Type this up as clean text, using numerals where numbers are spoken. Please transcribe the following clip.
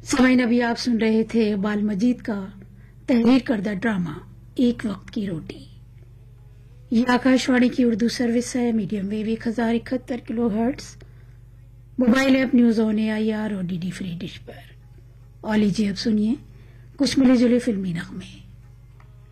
सामाइन अभी आप सुन रहे थे इकबाल मजीद का तहरीर करदा ड्रामा एक वक्त की रोटी। ये आकाशवाणी की उर्दू सर्विस है, medium wave 1071 kilo hertz, mobile app news on AIR और DD फ्री डिश पर। और लीजिए अब सुनिए कुछ मिले जुले फिल्मी नगमे।